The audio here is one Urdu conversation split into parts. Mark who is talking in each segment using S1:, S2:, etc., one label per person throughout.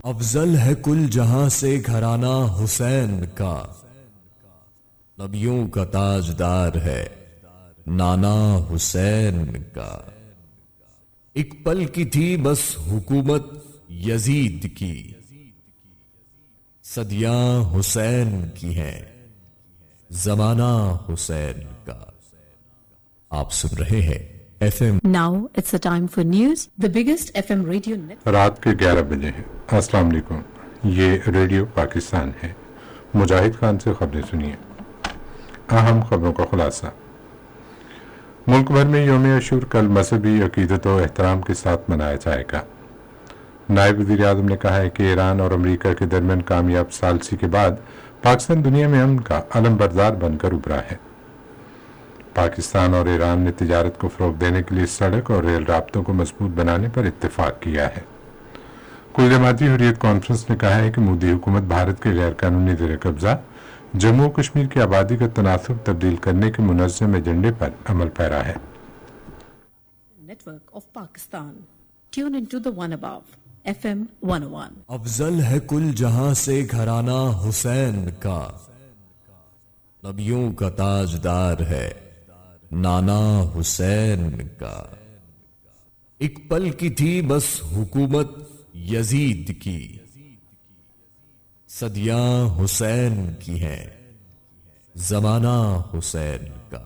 S1: افضل ہے کل جہاں سے گھرانہ حسین کا، نبیوں کا تاجدار ہے نانا حسین کا۔ ایک پل کی تھی بس حکومت یزید کی، صدیاں حسین کی ہیں زمانہ حسین کا۔ آپ سن رہے ہیں FM۔
S2: Now it's the time for news, the biggest FM radio network۔
S3: رات کے 11 بجے ہیں۔ السلام علیکم، یہ ریڈیو پاکستان ہے۔ مجاہد خان سے خبریں سنیے۔ اہم خبروں کا خلاصہ۔ ملک بھر میں یوم عاشور کل مذہبی عقیدت و احترام کے ساتھ منایا جائے گا۔ نائب وزیر اعظم نے کہا ہے کہ ایران اور امریکہ کے درمیان کامیاب ثالثی کے بعد پاکستان دنیا میں امن کا علم بردار بن کر ابھرا ہے۔ پاکستان اور ایران نے تجارت کو فروغ دینے کے لیے سڑک اور ریل رابطوں کو مضبوط بنانے پر اتفاق کیا ہے۔ کل جماعتی حریت کانفرنس نے کہا ہے کہ مودی حکومت بھارت کے غیر قانونی زیر قبضہ جموں و کشمیر کی آبادی کا تناسب تبدیل کرنے کے منظم ایجنڈے پر عمل پیرا ہے۔
S2: Network of Pakistan. Tune into the one above, FM 101۔
S1: افضل ہے کل جہاں سے گھرانہ حسین کا، نبیوں کا تاجدار ہے نانا حسین کا۔ ایک پل کی تھی بس حکومت یزید کی، صدیاں حسین کی ہیں زمانہ حسین کا۔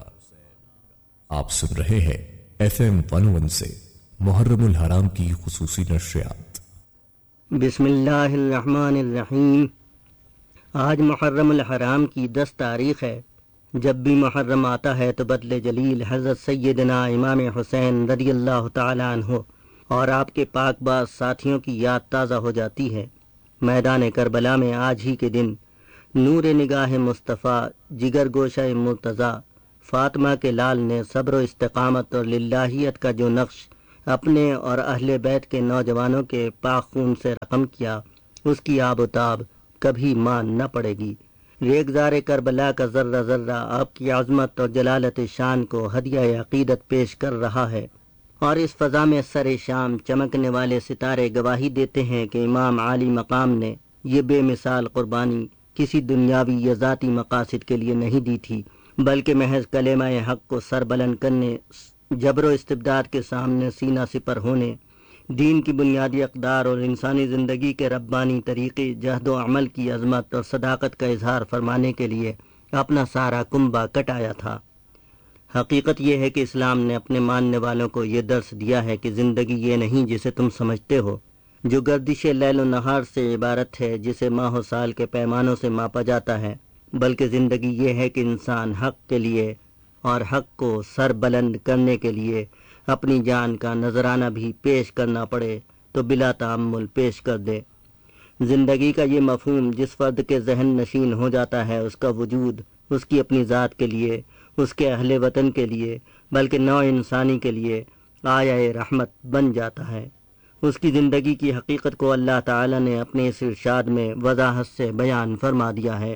S1: آپ سن رہے ہیں FM 101 سے محرم الحرام کی خصوصی نشریات۔
S4: بسم اللہ الرحمن الرحیم۔ آج محرم الحرام کی 10 تاریخ ہے۔ جب بھی محرم آتا ہے تو بدلے جلیل حضرت سیدنا امام حسین رضی اللہ تعالی عنہ اور آپ کے پاک باز ساتھیوں کی یاد تازہ ہو جاتی ہے۔ میدان کربلا میں آج ہی کے دن نور نگاہ مصطفیٰ جگر گوشہ مرتضیٰ فاطمہ کے لال نے صبر و استقامت اور للہیت کا جو نقش اپنے اور اہل بیت کے نوجوانوں کے پاک خون سے رقم کیا، اس کی آب و تاب کبھی مان نہ پڑے گی۔ ریگزار کربلا کا ذرہ ذرہ آپ کی عظمت اور جلالت شان کو ہدیہ عقیدت پیش کر رہا ہے، اور اس فضا میں سر شام چمکنے والے ستارے گواہی دیتے ہیں کہ امام عالی مقام نے یہ بے مثال قربانی کسی دنیاوی یا ذاتی مقاصد کے لیے نہیں دی تھی، بلکہ محض کلمہ حق کو سر بلند کرنے، جبر و استبداد کے سامنے سینہ سپر ہونے، دین کی بنیادی اقدار اور انسانی زندگی کے ربانی طریقے جہد و عمل کی عظمت اور صداقت کا اظہار فرمانے کے لیے اپنا سارا کنبہ کٹایا تھا۔ حقیقت یہ ہے کہ اسلام نے اپنے ماننے والوں کو یہ درس دیا ہے کہ زندگی یہ نہیں جسے تم سمجھتے ہو، جو گردش لیل و نہار سے عبارت ہے جسے ماہ و سال کے پیمانوں سے ماپا جاتا ہے، بلکہ زندگی یہ ہے کہ انسان حق کے لیے اور حق کو سر بلند کرنے کے لیے اپنی جان کا نذرانہ بھی پیش کرنا پڑے تو بلا تعمل پیش کر دے۔ زندگی کا یہ مفہوم جس فرد کے ذہن نشین ہو جاتا ہے، اس کا وجود اس کی اپنی ذات کے لیے، اس کے اہل وطن کے لیے، بلکہ نوع انسانی کے لیے آیہ رحمت بن جاتا ہے۔ اس کی زندگی کی حقیقت کو اللہ تعالی نے اپنے اس ارشاد میں وضاحت سے بیان فرما دیا ہے۔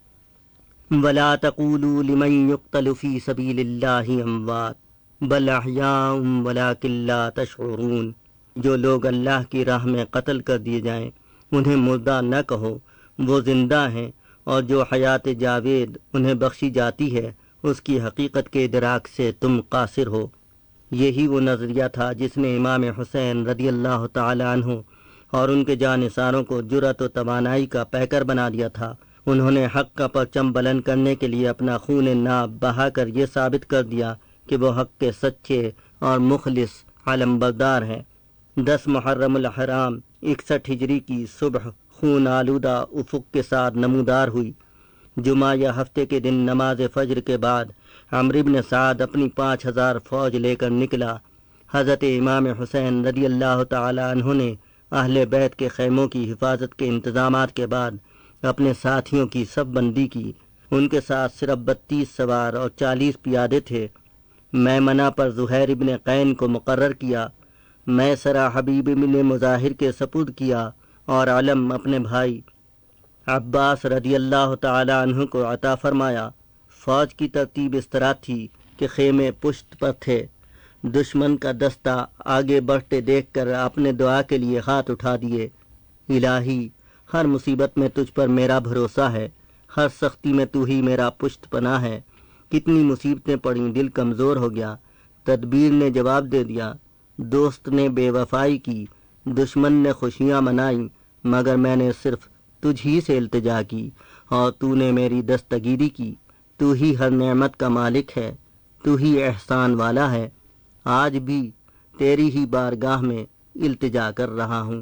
S4: وَلَا تَقُولُوا لِمَن يُقْتَلُ فِي سَبِيلِ اللَّهِ أَمْوَاتٌ بَلْ أَحْيَاءٌ وَلَٰكِن لَّا تَشْعُرُونَ۔ جو لوگ اللہ کی راہ میں قتل کر دیے جائیں انہیں مردہ نہ کہو، وہ زندہ ہیں، اور جو حیات جاوید انہیں بخشی جاتی ہے اس کی حقیقت کے ادراک سے تم قاصر ہو۔ یہی وہ نظریہ تھا جس نے امام حسین رضی اللہ تعالی عنہ اور ان کے جانثاروں کو جرأت و توانائی کا پیکر بنا دیا تھا۔ انہوں نے حق کا پرچم بلند کرنے کے لیے اپنا خون ناب بہا کر یہ ثابت کر دیا کہ وہ حق کے سچے اور مخلص علم بردار ہیں۔ 10 محرم الحرام 61 ہجری کی صبح خون آلودہ افق کے ساتھ نمودار ہوئی۔ جمعہ یا ہفتے کے دن نماز فجر کے بعد عمرو بن سعد اپنی 5000 فوج لے کر نکلا۔ حضرت امام حسین رضی اللہ تعالی عنہ نے اہل بیت کے خیموں کی حفاظت کے انتظامات کے بعد اپنے ساتھیوں کی صف بندی کی۔ ان کے ساتھ صرف 32 سوار اور 40 پیادے تھے۔ میمنہ پر زہیر ابن قین کو مقرر کیا، میسرہ حبیب ابن مظاہر کے سپرد کیا، اور علم اپنے بھائی عباس رضی اللہ تعالی عنہ کو عطا فرمایا۔ فوج کی ترتیب اس طرح تھی کہ خیمے پشت پر تھے۔ دشمن کا دستہ آگے بڑھتے دیکھ کر آپ نے دعا کے لیے ہاتھ اٹھا دیے۔ الہی ہر مصیبت میں تجھ پر میرا بھروسہ ہے، ہر سختی میں تو ہی میرا پشت پناہ ہے۔ کتنی مصیبتیں پڑیں، دل کمزور ہو گیا، تدبیر نے جواب دے دیا، دوست نے بے وفائی کی، دشمن نے خوشیاں منائیں، مگر میں نے صرف تجھ ہی سے التجا کی اور تو نے میری دستگیری کی۔ تو ہی ہر نعمت کا مالک ہے، تو ہی احسان والا ہے، آج بھی تیری ہی بارگاہ میں التجا کر رہا ہوں۔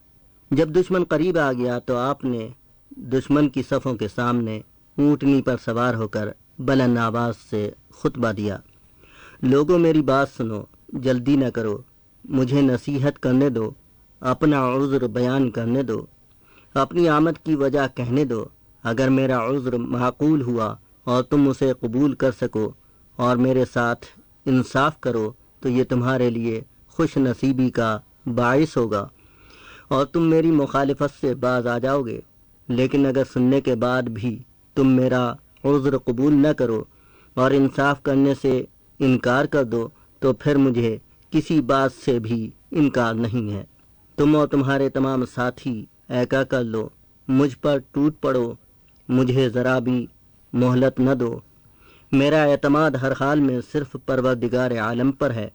S4: جب دشمن قریب آ گیا تو آپ نے دشمن کی صفوں کے سامنے اونٹنی پر سوار ہو کر بلند آواز سے خطبہ دیا، لوگوں میری بات سنو، جلدی نہ کرو، مجھے نصیحت کرنے دو، اپنا عذر بیان کرنے دو، اپنی آمد کی وجہ کہنے دو۔ اگر میرا عذر معقول ہوا اور تم اسے قبول کر سکو اور میرے ساتھ انصاف کرو تو یہ تمہارے لیے خوش نصیبی کا باعث ہوگا اور تم میری مخالفت سے باز آ جاؤ گے۔ لیکن اگر سننے کے بعد بھی تم میرا عذر قبول نہ کرو اور انصاف کرنے سے انکار کر دو تو پھر مجھے کسی بات سے بھی انکار نہیں ہے۔ تم اور تمہارے تمام ساتھی ایکا کر لو، مجھ پر ٹوٹ پڑو، مجھے ذرا بھی مہلت نہ دو۔ میرا اعتماد ہر حال میں صرف پروردگار عالم پر ہے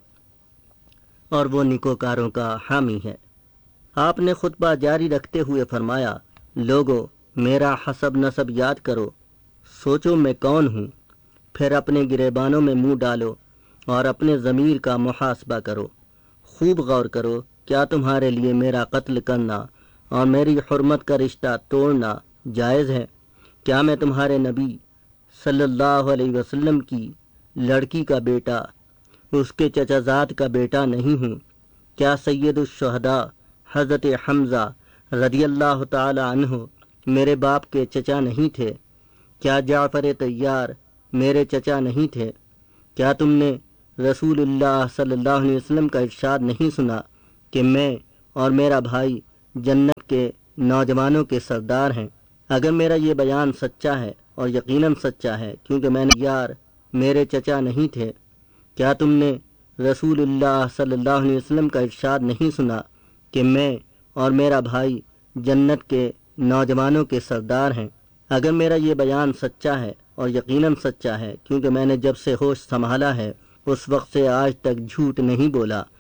S4: اور وہ نیکوکاروں کا حامی ہے۔ آپ نے خطبہ جاری رکھتے ہوئے فرمایا، لوگو میرا حسب نسب یاد کرو، سوچو میں کون ہوں، پھر اپنے گریبانوں میں منہ ڈالو اور اپنے ضمیر کا محاسبہ کرو، خوب غور کرو، کیا تمہارے لیے میرا قتل کرنا اور میری حرمت کا رشتہ توڑنا جائز ہے؟ کیا میں تمہارے نبی صلی اللہ علیہ وسلم کی لڑکی کا بیٹا، اس کے چچا زاد کا بیٹا نہیں ہوں؟ کیا سید الشہداء حضرت حمزہ رضی اللہ تعالی عنہ میرے باپ کے چچا نہیں تھے؟ کیا جعفر طیار میرے چچا نہیں تھے؟ کیا تم نے رسول اللہ صلی اللہ علیہ وسلم کا ارشاد نہیں سنا کہ میں اور میرا بھائی جنت کے نوجوانوں کے سردار ہیں؟ اگر میرا یہ بیان سچا ہے اور یقیناً سچا ہے کیونکہ میں نے یار میرے چچا نہیں تھے، کیا تم نے رسول اللہ صلی اللہ علیہ وسلم کا ارشاد نہیں سنا کہ میں اور میرا بھائی جنت کے نوجوانوں کے سردار ہیں؟ اگر میرا یہ بیان سچا ہے اور یقیناً سچا ہے کیونکہ میں نے جب سے ہوش سنبھالا ہے اس وقت سے آج تک جھوٹ نہیں بولا